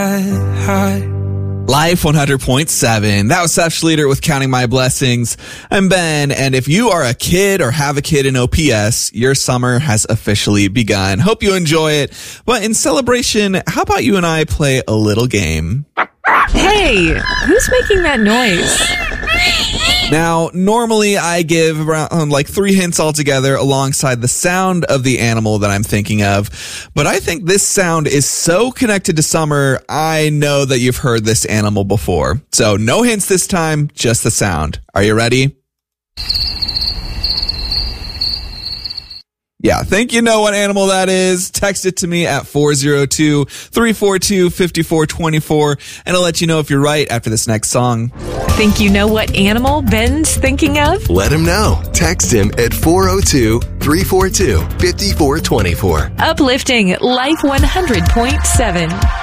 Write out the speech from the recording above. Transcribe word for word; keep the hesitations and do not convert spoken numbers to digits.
Life one hundred point seven. That was Seth Schleter with Counting My Blessings. I'm Ben, and if you are a kid or have a kid in O P S, your summer has officially begun. Hope you enjoy it. But in celebration, how about you and I play a little game? Hey, who's making that noise? Now, normally I give around um, like three hints altogether alongside the sound of the animal that I'm thinking of. But I think this sound is so connected to summer, I know that you've heard this animal before. So no hints this time, just the sound. Are you ready? Yeah, think you know what animal that is. Text it to me at four oh two, three four two, five four two four, and I'll let you know if you're right after this next song. Think you know what animal Ben's thinking of? Let him know. Text him at four oh two, three four two, five four two four. Uplifting Life one hundred point seven.